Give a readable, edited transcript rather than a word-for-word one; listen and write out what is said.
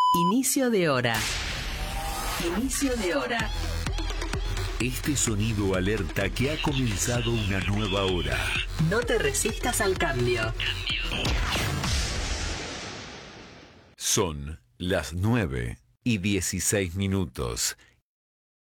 Inicio de hora. Inicio de hora. Este sonido alerta que ha comenzado una nueva hora. No te resistas al cambio. Son las 9:16